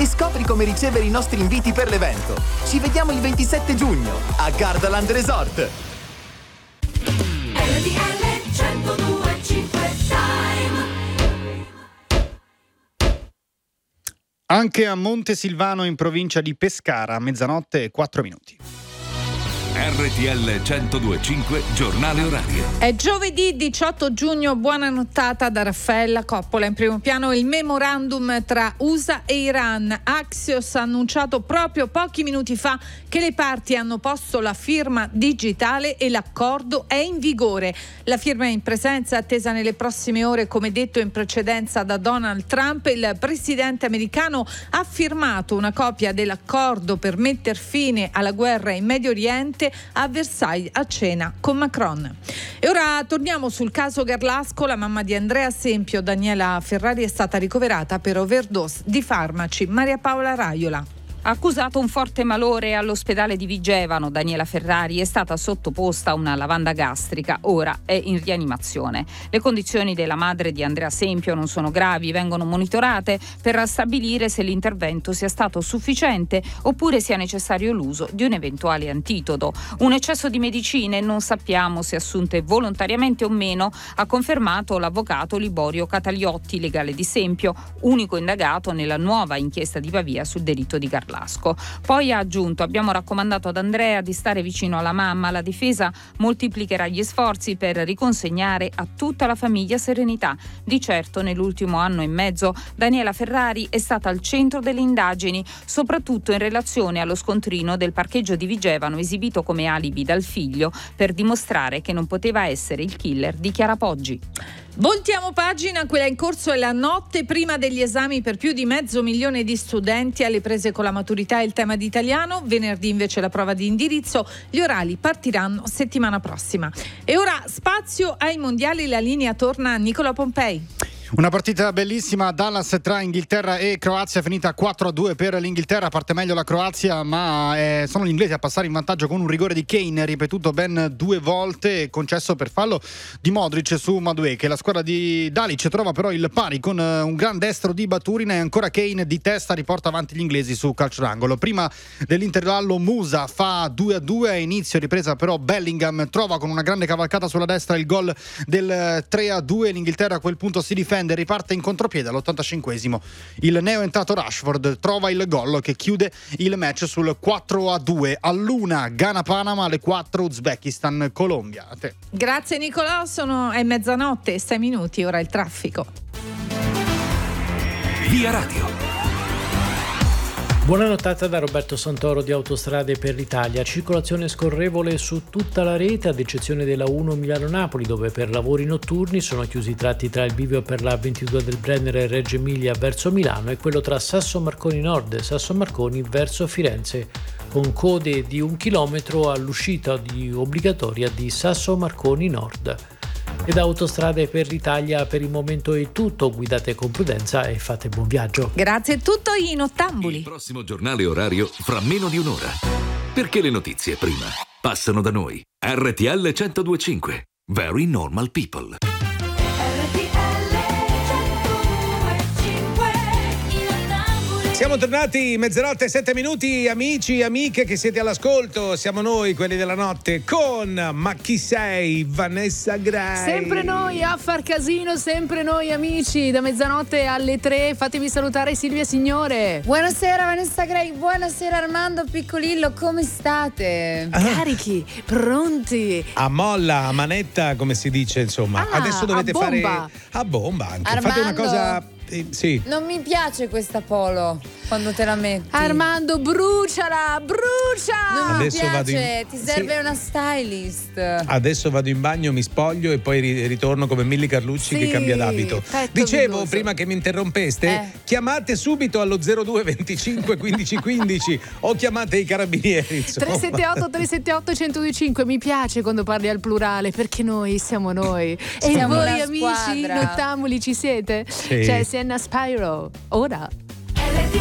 e scopri come ricevere i nostri inviti per l'evento. Ci vediamo il 27 giugno a Gardaland Resort. RTL 102.5 Anche a Montesilvano, in provincia di Pescara, 00:04. RTL 102.5 Giornale Orario. È giovedì 18 giugno, buona nottata da Raffaella Coppola. In primo piano il memorandum tra USA e Iran. Axios ha annunciato proprio pochi minuti fa che le parti hanno posto la firma digitale e l'accordo è in vigore. La firma è in presenza, attesa nelle prossime ore, come detto in precedenza da Donald Trump. Il presidente americano ha firmato una copia dell'accordo per metter fine alla guerra in Medio Oriente a Versailles a cena con Macron. E ora torniamo sul caso Garlasco. La mamma di Andrea Sempio, Daniela Ferrari, è stata ricoverata per overdose di farmaci. Maria Paola Raiola. Accusato un forte malore all'ospedale di Vigevano, Daniela Ferrari è stata sottoposta a una lavanda gastrica, ora è in rianimazione. Le condizioni della madre di Andrea Sempio non sono gravi, vengono monitorate per stabilire se l'intervento sia stato sufficiente oppure sia necessario l'uso di un eventuale antitodo. Un eccesso di medicine, non sappiamo se assunte volontariamente o meno, ha confermato l'avvocato Liborio Cataliotti, legale di Sempio, unico indagato nella nuova inchiesta di Pavia sul delitto di Garlasco. Poi ha aggiunto: abbiamo raccomandato ad Andrea di stare vicino alla mamma, la difesa moltiplicherà gli sforzi per riconsegnare a tutta la famiglia serenità. Di certo nell'ultimo anno e mezzo Daniela Ferrari è stata al centro delle indagini, soprattutto in relazione allo scontrino del parcheggio di Vigevano esibito come alibi dal figlio per dimostrare che non poteva essere il killer di Chiara Poggi. Voltiamo pagina, quella in corso è la notte prima degli esami per più di 500.000 di studenti alle prese con la maturità e il tema di italiano. Venerdì invece la prova di indirizzo, gli orali partiranno settimana prossima. E ora spazio ai mondiali, la linea torna a Nicola Pompei. Una partita bellissima a Dallas tra Inghilterra e Croazia, finita 4-2 per l'Inghilterra. Parte meglio la Croazia, ma sono gli inglesi a passare in vantaggio con un rigore di Kane ripetuto ben 2 volte, concesso per fallo di Modric su Madueke. La squadra di Dalic trova però il pari con un gran destro di Baturina e ancora Kane di testa riporta avanti gli inglesi su calcio d'angolo. Prima dell'intervallo Musa fa 2-2, a inizio ripresa però Bellingham trova con una grande cavalcata sulla destra il gol del 3-2. L'Inghilterra a quel punto si difende, riparte in contropiede all'85esimo. Il neoentrato Rashford trova il gol che chiude il match sul 4-2. All'1 Ghana-Panama, alle 4 Uzbekistan-Colombia. A te. Grazie Nicolò, è mezzanotte e 6 minuti, ora il traffico. Via Radio. Buona nottata da Roberto Santoro di Autostrade per l'Italia. Circolazione scorrevole su tutta la rete, ad eccezione della 1 Milano-Napoli, dove per lavori notturni sono chiusi i tratti tra il bivio per la 22 del Brennero e Reggio Emilia verso Milano e quello tra Sasso Marconi Nord e Sasso Marconi verso Firenze, con code di 1 chilometro all'uscita obbligatoria di Sasso Marconi Nord. E da Autostrade per l'Italia per il momento è tutto, guidate con prudenza e fate buon viaggio. Grazie, è tutto in Ottambuli. Il prossimo giornale orario fra meno di un'ora. Perché le notizie prima passano da noi. RTL 102.5. Very normal people. Siamo tornati, mezzanotte e 7 minuti, amici e amiche che siete all'ascolto. Siamo noi, quelli della notte, con Ma chi sei? Vanessa Gray. Sempre noi a far casino, sempre noi amici, da mezzanotte alle 3. Fatemi salutare Silvia Signore. Buonasera Vanessa Gray, buonasera Armando Piccolillo, come state? Carichi, pronti. A molla, a manetta, come si dice, insomma. Adesso dovete fare a bomba anche. Armando, fate una cosa. Sì. Non mi piace questa polo quando te la metti. Armando, bruciala, brucia! Non mi piace, ti serve una stylist. Adesso vado in bagno, mi spoglio e poi ritorno come Milly Carlucci che cambia d'abito. Dicevo vigoso. Prima che mi interrompeste, chiamate subito allo 02 25 15 15 o chiamate i carabinieri. 378 378 1025. Mi piace quando parli al plurale perché noi siamo noi. Siamo e voi una amici squadra. nottambuli ci siete? Sì. C'è Sienna Spyro ora